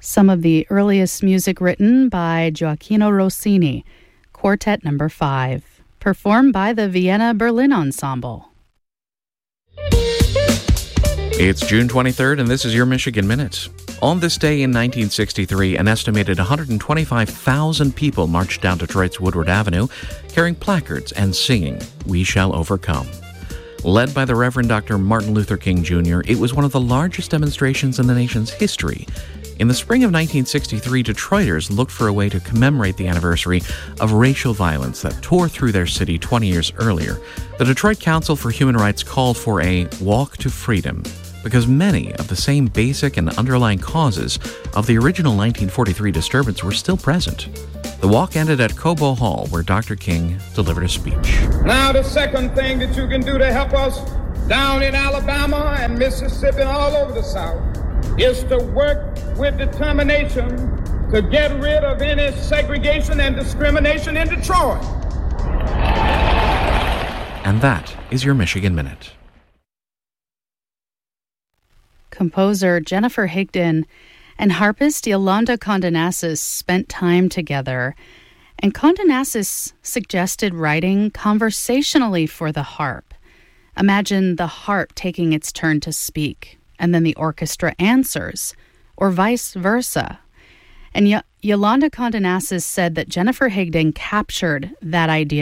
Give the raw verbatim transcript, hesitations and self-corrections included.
Some of the earliest music written by Gioacchino Rossini, Quartet Number five, performed by the Vienna Berlin Ensemble. It's June twenty-third, and this is your Michigan Minute. On this day in nineteen sixty-three, an estimated one hundred twenty-five thousand people marched down Detroit's Woodward Avenue, carrying placards and singing, "We Shall Overcome." Led by the Reverend Doctor Martin Luther King Junior, it was one of the largest demonstrations in the nation's history. In the spring of nineteen sixty-three, Detroiters looked for a way to commemorate the anniversary of racial violence that tore through their city twenty years earlier. The Detroit Council for Human Rights called for a walk to freedom, because many of the same basic and underlying causes of the original nineteen forty-three disturbance were still present. The walk ended at Cobo Hall, where Doctor King delivered a speech. Now, the second thing that you can do to help us down in Alabama and Mississippi and all over the South is to work with determination to get rid of any segregation and discrimination in Detroit. And that is your Michigan Minute. Composer Jennifer Higdon and harpist Yolanda Condonasis spent time together, and Condonasis suggested writing conversationally for the harp. Imagine the harp taking its turn to speak, and then the orchestra answers, or vice versa. And y- Yolanda Condonasis said that Jennifer Higdon captured that idea